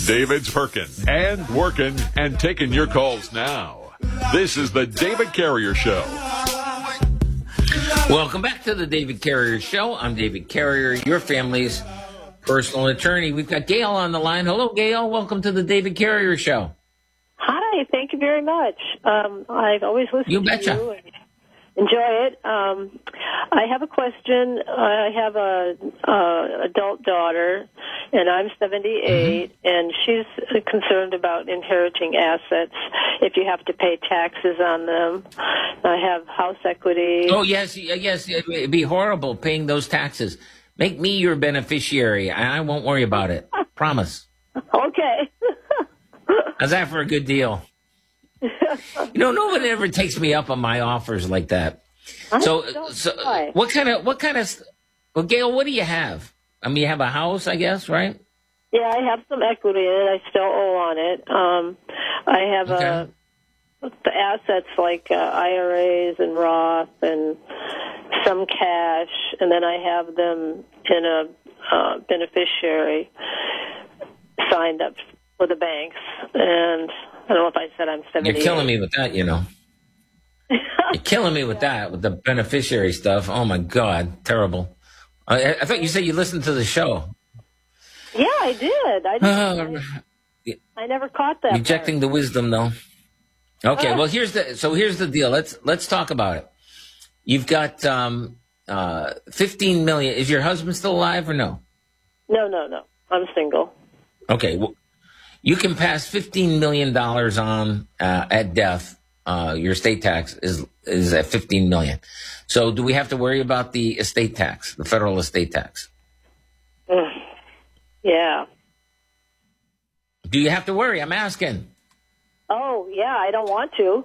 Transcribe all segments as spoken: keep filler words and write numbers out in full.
David's perking and working and taking your calls now. This is the David Carrier Show. Welcome back to the David Carrier Show. I'm David Carrier, your family's personal attorney. We've got Gail on the line. Hello, Gail. Welcome to the David Carrier Show. Hi. Thank you very much. Um, I've always listened You to betcha. you and enjoy it. Um, I have a question. I have a, a adult daughter, and I'm seventy-eight, mm-hmm. and she's concerned about inheriting assets if you have to pay taxes on them. I have house equity. Oh, yes, yes. It'd be horrible paying those taxes. Make me your beneficiary. I won't worry about it. Promise. Okay. How's that for a good deal? You know, nobody ever takes me up on my offers like that. So, so what kind of, what kind of, well, Gail, what do you have? I mean, you have a house, I guess, right? Yeah, I have some equity in it. I still owe on it. Um, I have okay. a, the assets like uh, I R As and Roth and some cash, and then I have them in a uh, beneficiary signed up with the banks. And I don't know if I said I'm seventy. You're killing me with that, you know. You're killing me with that, with the beneficiary stuff. Oh, my God. Terrible. I, I thought you said you listened to the show. Yeah, I did. I, did. Uh, I, I never caught that. Rejecting part. the wisdom, though. Okay, well, here's the so here's the deal. Let's let's talk about it. You've got um, uh, fifteen million. Is your husband still alive or no? No, no, no. I'm single. Okay, well, you can pass fifteen million dollars on uh, at death. Uh, your estate tax is is at fifteen million. So, do we have to worry about the estate tax, the federal estate tax? Mm. Yeah. Do you have to worry? I'm asking. Oh, yeah. I don't want to.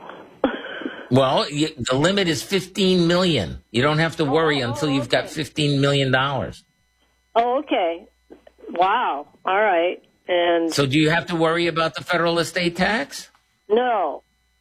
Well, you, the limit is fifteen million dollars. You don't have to worry oh, until oh, you've okay. got fifteen million dollars. Oh, okay. Wow. All right. And so, do you have to worry about the federal estate tax? No.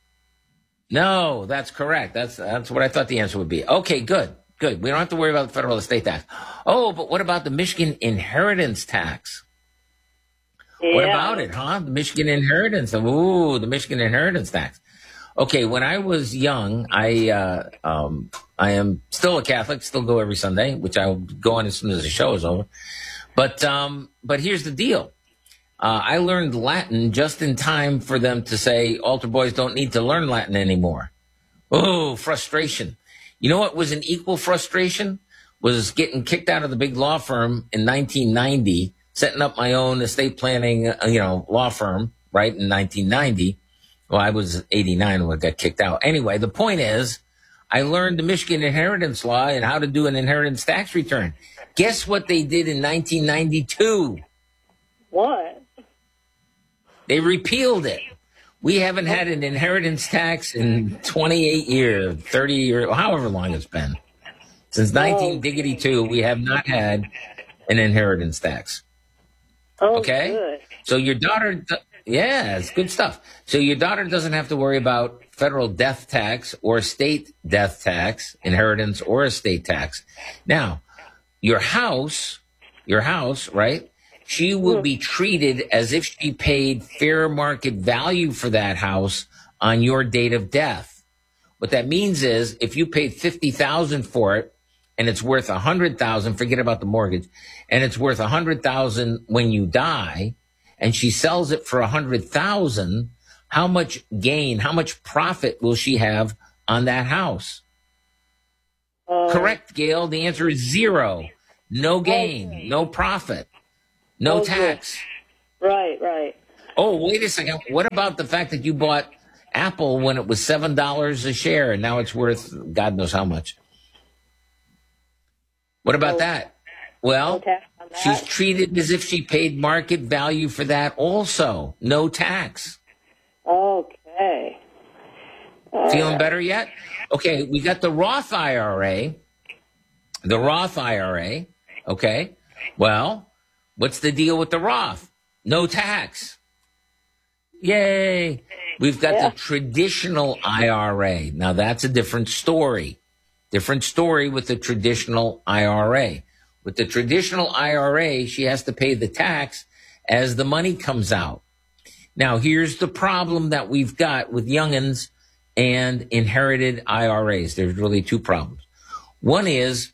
No, that's correct. That's that's what I thought the answer would be. Okay, good, good. We don't have to worry about the federal estate tax. Oh, but what about the Michigan inheritance tax? Yeah. What about it, huh? The Michigan inheritance. Ooh, the Michigan inheritance tax. Okay, when I was young, I uh, um, I am still a Catholic, still go every Sunday, which I will go on as soon as the show is over. But um, but here's the deal. Uh, I learned Latin just in time for them to say altar boys don't need to learn Latin anymore. Oh, frustration. You know what was an equal frustration? Was getting kicked out of the big law firm in nineteen ninety, setting up my own estate planning, uh, you know, law firm, right, in nineteen ninety. Well, I was eighty-nine when I got kicked out. Anyway, the point is, I learned the Michigan inheritance law and how to do an inheritance tax return. Guess what they did in nineteen ninety-two? What? They repealed it. We haven't had an inheritance tax in twenty-eight years, thirty years, however long it's been. Since nineteen diggity-two, we have not had an inheritance tax. Oh, okay? Good. So your daughter, yeah, it's good stuff. So your daughter doesn't have to worry about federal death tax or state death tax, inheritance or estate tax. Now, your house, your house, right? She will be treated as if she paid fair market value for that house on your date of death. What that means is if you paid fifty thousand dollars for it and it's worth one hundred thousand dollars, forget about the mortgage, and it's worth one hundred thousand dollars when you die, and she sells it for one hundred thousand dollars, how much gain, how much profit will she have on that house? Uh, Correct, Gail. The answer is zero. No gain, okay. No profit. No oh, tax. Good. Right, right. Oh, wait a second. What about the fact that you bought Apple when it was seven dollars a share and now it's worth God knows how much? What about oh. that? Well, no that. She's treated as if she paid market value for that also. No tax. Okay. All Feeling right. better yet? Okay, we got the Roth I R A. The Roth I R A. Okay. Well, what's the deal with the Roth? No tax. Yay. We've got yeah. the traditional I R A. Now, that's a different story. Different story with the traditional I R A. With the traditional I R A, she has to pay the tax as the money comes out. Now, here's the problem that we've got with youngins and inherited I R As. There's really two problems. One is,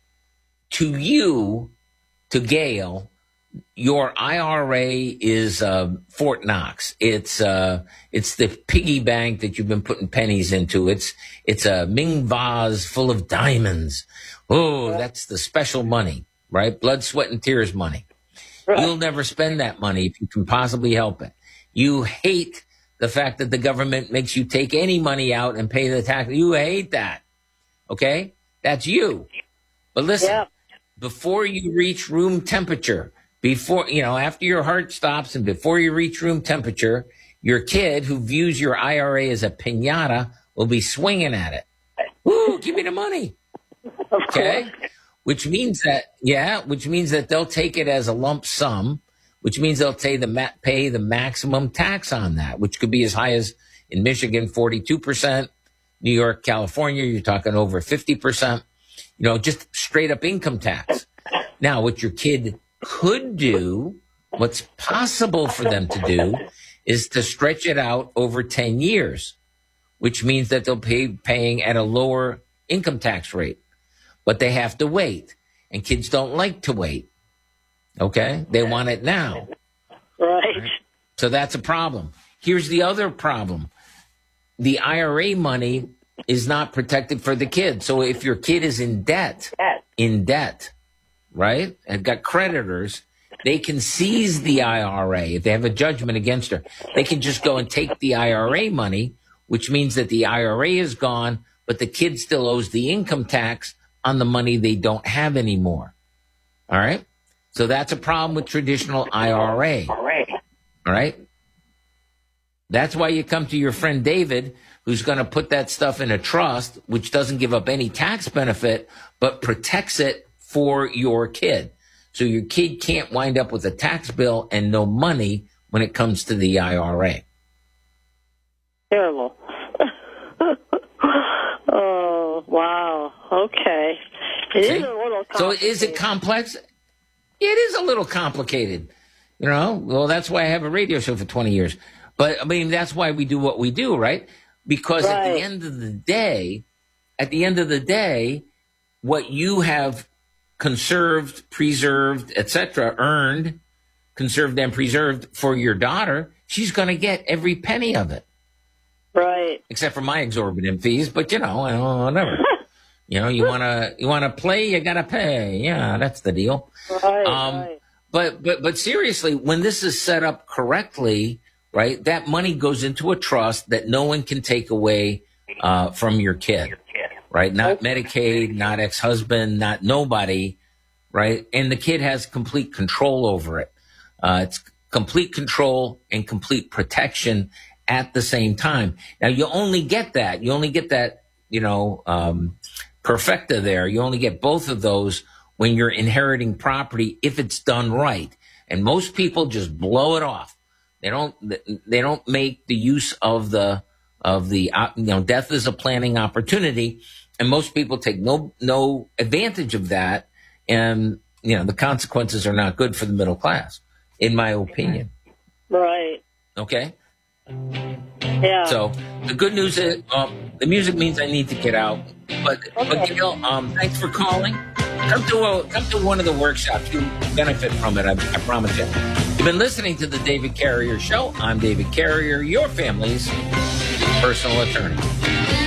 to you, to Gail, your I R A is uh, Fort Knox. It's uh, it's the piggy bank that you've been putting pennies into. It's it's a Ming vase full of diamonds. Oh, that's the special money, right? Blood, sweat, and tears money. Right. You'll never spend that money if you can possibly help it. You hate the fact that the government makes you take any money out and pay the tax. You hate that. Okay? That's you. But listen, yeah. Before you reach room temperature, before, you know, after your heart stops and before you reach room temperature, your kid who views your I R A as a piñata will be swinging at it. Woo, give me the money. Okay? Which means that, yeah, which means that they'll take it as a lump sum, which means they'll pay the, ma- pay the maximum tax on that, which could be as high as, in Michigan, forty-two percent. New York, California, you're talking over fifty percent. You know, just straight up income tax. Now, what your kid could do, what's possible for them to do, is to stretch it out over ten years, which means that they'll be paying at a lower income tax rate. But they have to wait. And kids don't like to wait. Okay? They want it now. Right. So that's a problem. Here's the other problem. The I R A money is not protected for the kid. So if your kid is in debt, in debt, right, and got creditors, they can seize the I R A. If they have a judgment against her, they can just go and take the I R A money, which means that the I R A is gone, but the kid still owes the income tax on the money they don't have anymore. All right? So that's a problem with traditional I R A. All right? That's why you come to your friend David, who's going to put that stuff in a trust, which doesn't give up any tax benefit, but protects it for your kid. So your kid can't wind up with a tax bill and no money when it comes to the I R A. Terrible. Oh, wow. Okay. It See? is a little complicated. So is it complex? It is a little complicated. You know, well, that's why I have a radio show for twenty years. But, I mean, that's why we do what we do, right? Because right. At the end of the day, at the end of the day, what you have conserved, preserved, et cetera, earned, conserved and preserved for your daughter, she's going to get every penny of it. Right. Except for my exorbitant fees, but, you know, whatever. You know, you want to you want to play, you got to pay. Yeah, that's the deal. Right, um, right. But, but, but seriously, when this is set up correctly, right, that money goes into a trust that no one can take away uh, from your kid, right? Not Medicaid, not ex-husband, not nobody, right? And the kid has complete control over it. Uh, it's complete control and complete protection at the same time. Now, you only get that. You only get that, you know, um, perfecta there. You only get both of those when you're inheriting property if it's done right. And most people just blow it off. They don't. They don't make the use of the of the you know death is a planning opportunity, and most people take no no advantage of that, and you know the consequences are not good for the middle class, in my opinion. Right. Okay. Yeah. So the good news is um, the music means I need to get out, but okay. but Gail, um, thanks for calling. Come to a, come to one of the workshops. You benefit from it. I, I promise you. You've been listening to the David Carrier Show. I'm David Carrier, your family's personal attorney.